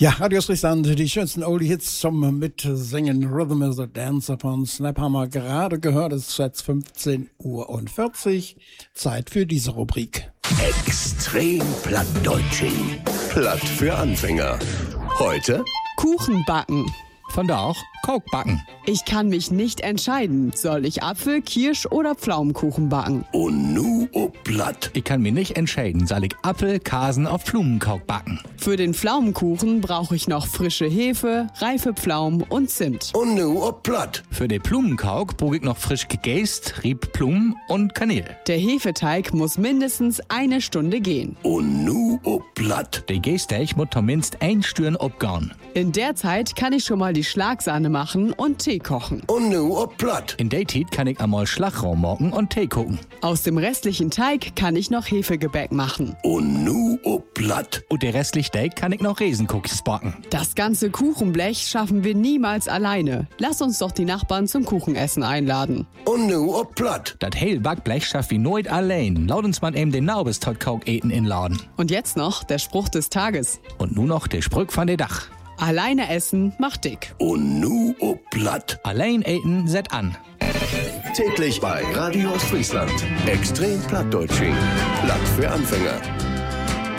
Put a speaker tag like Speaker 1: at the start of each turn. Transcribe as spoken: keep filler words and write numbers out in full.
Speaker 1: Ja, Radio Friesland, die schönsten Oldie-Hits zum Mitsingen. Rhythm is a Dancer von Snap haben wir gerade gehört. Es ist jetzt fünfzehn Uhr vierzig. Zeit für diese Rubrik.
Speaker 2: Extrem Plattdeutsching. Platt für Anfänger. Heute
Speaker 3: Kuchen backen.
Speaker 4: Von da auch Coke backen.
Speaker 3: Ich kann mich nicht entscheiden. Soll ich Apfel-, Kirsch- oder Pflaumenkuchen backen?
Speaker 2: und nu ob Platt.
Speaker 4: Ich kann mir nicht entscheiden, soll ich Apfel, Kasen auf Blumenkauk backen.
Speaker 3: Für den Pflaumenkuchen brauche ich noch frische Hefe, reife Pflaumen und Zimt.
Speaker 2: Und nu ob Platt.
Speaker 4: Für den Blumenkauk brauche ich noch frisch gegäst, Rieb Blumen und Kanäle.
Speaker 3: Der Hefeteig muss mindestens eine Stunde gehen.
Speaker 2: Und nu ob Platt.
Speaker 4: Der Gästeig muss zumindest ein Stüren abgaren.
Speaker 3: In der Zeit kann ich schon mal die Schlagsahne machen und Tee kochen.
Speaker 2: Und nu ob Platt.
Speaker 4: In der Zeit kann ich einmal Schlagraum morgen und Tee kochen.
Speaker 3: Aus dem restlichen Teig kann ich noch Hefegebäck machen.
Speaker 2: Und nu ob Platt.
Speaker 4: Und der restliche Teig kann ich noch Riesencookies backen.
Speaker 3: Das ganze Kuchenblech schaffen wir niemals alleine. Lass uns doch die Nachbarn zum Kuchenessen einladen.
Speaker 2: Und nu ob Platt.
Speaker 4: Das hell Backblech schafft wie nooit allein. Laut uns man eben den Naubes tot Kauk eten in Laden.
Speaker 3: Und jetzt noch der Spruch des Tages.
Speaker 4: Und nu noch der Sprück von der Dach.
Speaker 3: Alleine essen macht dick.
Speaker 2: Und nu ob Platt.
Speaker 4: Allein eten set an.
Speaker 2: Täglich bei Radio Ostfriesland. Extrem Plattdeutsching. Platt für Anfänger.